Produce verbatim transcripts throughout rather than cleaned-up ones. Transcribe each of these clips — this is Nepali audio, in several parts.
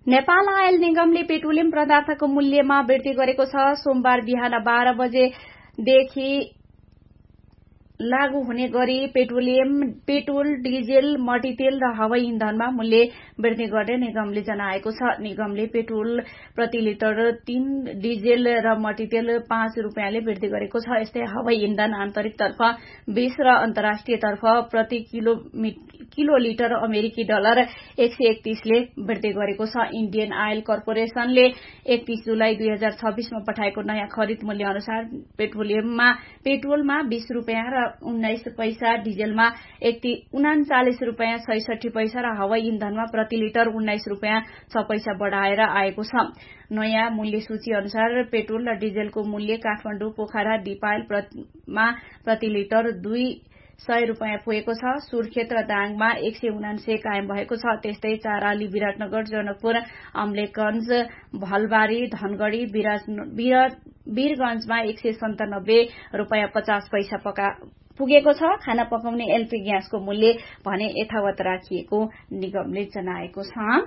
नेपाल आयल निगमले पेट्रोलियम पदार्थको मूल्यमा वृद्धि गरेको छ। सोमबार बिहान बाह्र बजेदेखि लागू हुने गरी पेट्रोलियम पेट्रोल डिजेल मट्टीतेल र हवाई इन्धनमा मूल्य वृद्धि गर्ने निगमले जनाएको छ। निगमले पेट्रोल प्रति लिटर तीन, डिजेल र मट्टीतेल पाँच रूपियाँले वृद्धि गरेको छ। यस्तै हवाई इन्धन आन्तरिकतर्फ बीस र अन्तर्राष्ट्रियतर्फ प्रति किलो किलो लिटर अमेरिकी डलर एक सय एकतीसले वृद्धि गरेको छ। इण्डियन आयल कर्पोरेशनले एकतीस जुलाई दुई हजार छब्बीसमा पठाएको नयाँ खरिद मूल्य अनुसार पेट्रोलियममा पेट्रोलमा बीस रूपियाँ र उन्नाइस पैसा, डिजेलमा उनाचालिस रूपियाँ छैसठी पैसा र हवाई इन्धनमा प्रति लिटर उन्नाइस रूपियाँ छ पैसा बढ़ाएर आएको छ। नयाँ मूल्य सूची अनुसार पेट्रोल र डिजेलको मूल्य काठमाडौँ, पोखरा, दिपायलमा प्रति लिटर दुई सय रूपियाँ पुगेको छ। सुर्खेत र दाङमा एक सय उनान्से कायम भएको छ। त्यस्तै चाराली, विराटनगर, जनकपुर, अम्लेखगंज, भलबारी, धनगढ़ी, वीरगंजमा एक सय सन्तानब्बे रूपियाँ पचास पैसा पका पुगेको छ। खाना पकाउने एलपी ग्यासको मूल्य भने यथावत राखिएको निगमले जनाएको छ।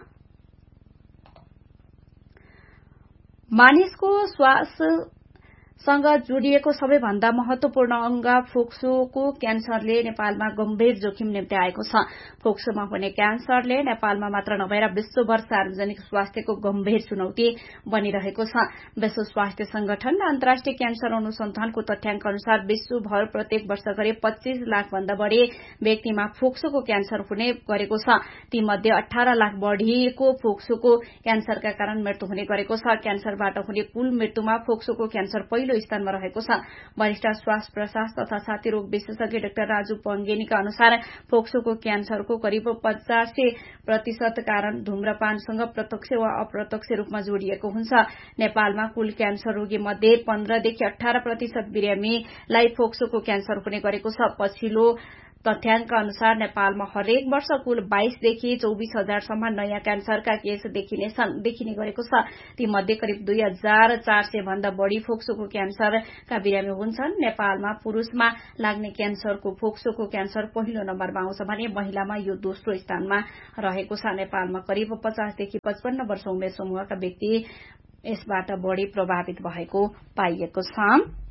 मानिसको श्वाससँग जोडिएको सबैभन्दा महत्वपूर्ण अंग फोक्सोको क्यान्सरले नेपालमा गम्भीर जोखिम निम्त्याएको छ। फोक्सोमा हुने क्यान्सरले नेपालमा मात्र नभएर विश्वभर सार्वजनिक स्वास्थ्यको गम्भीर चुनौती बनिरहेको छ। विश्व स्वास्थ्य संगठन र अन्तर्राष्ट्रिय क्यान्सर अनुसन्धानको तथ्याङ्क अनुसार विश्वभर प्रत्येक वर्ष गरी पच्चीस लाख भन्दा बढ़ी व्यक्तिमा फोक्सोको क्यान्सर हुने गरेको छ। तीमध्ये अठार लाख बढ़ीको फोक्सोको क्यान्सरका कारण मृत्यु हुने गरेको छ। क्यान्सरबाट हुने कुल मृत्युमा फोक्सोको क्यान्सर पहिलो स्थानमा रहेको छ। वरिष्ठ श्वास प्रश्वास तथा छाती रोग विशेषज्ञ डाक्टर राजु पङ्गेनीका अनुसार फोक्सोको क्यान्सरको करिब पचासी प्रतिशत कारण धूम्रपानसँग प्रत्यक्ष वा अप्रत्यक्ष रूपमा जोडिएको हुन्छ। नेपालमा कुल क्यान्सर रोगी मध्ये पन्ध्रदेखि अठार प्रतिशत बिरामीलाई फोक्सोको क्यान्सर हुने गरेको छ। पछिल्लो तथ्याङ्क अनुसार नेपालमा हरेक वर्ष कुल बाइसदेखि चौबिस हजारसम्म नयाँ क्यान्सरका केस देखिने गरेको छ। तीमध्ये करिब दुई हजार चार सय भन्दा बढ़ी फोक्सोको क्यान्सरका बिरामी हुन्छन्। नेपालमा पुरूषमा लाग्ने क्यान्सरको फोक्सोको क्यान्सर पहिलो नम्बरमा आउँछ भने महिलामा यो दोस्रो स्थानमा रहेको छ। नेपालमा करिब पचासदेखि पचपन्न वर्ष उमेर समूहका व्यक्ति यसबाट बढ़ी प्रभावित भएको पाइएको छ।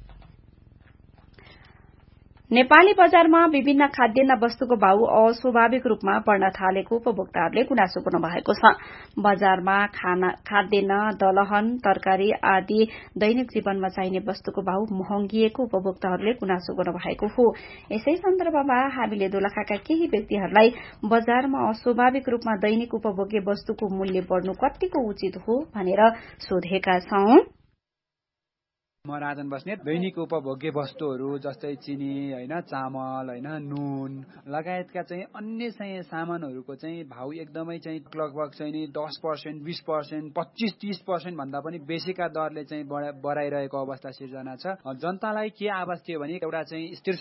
नेपाली बजारमा विभिन्न खाद्यान्न वस्तुको भाव अस्वाभाविक रूपमा बढ़न थालेको उपभोक्ताहरूले गुनासो गर्नु भएको छ। बजारमा खाद्यान्न, दलहन, तरकारी आदि दैनिक जीवनमा चाहिने वस्तुको भाव महँगिएको उपभोक्ताहरूले गुनासो गर्नु भएको हो। यसै सन्दर्भमा हामीले दोलखाका केही व्यक्तिहरूलाई बजारमा अस्वाभाविक रूपमा दैनिक उपभोग्य वस्तुको मूल्य बढ़नु कतिको उचित हो भनेर सोधेका छौं। म राजन बस्नेत दैनिक उपभोग्य वस्तुहरू जस्तै चिनी हैन, चामल हैन, नुन लगायतका चाहिँ अन्य चाहिँ सामानहरूको चाहिँ भाउ एकदमै चाहिँ लगभग चाहिँ नि दस प्रतिशत, बीस प्रतिशत, पच्चीस तीस प्रतिशत भन्दा पनि बेसीका दरले चाहिँ बढाइरहेको अवस्था सिर्जना छ। जनतालाई के आवाज थियो भने एउटा चाहिँ स्थिर